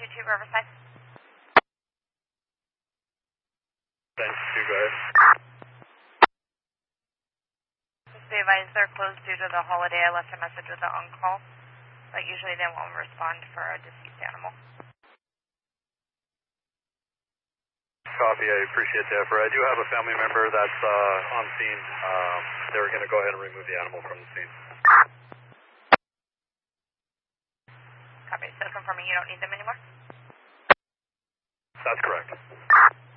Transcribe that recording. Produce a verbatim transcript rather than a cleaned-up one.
two two Riverside. ten two, go ahead. Just be advised they're closed due to the holiday. I left a message with the on-call, but usually they won't respond for a deceased animal. Copy, I appreciate the effort. I do have a family member that's uh, on scene. Um, they were going to go ahead and remove the animal from the scene. Copy, so confirming you don't need them anymore? That's correct.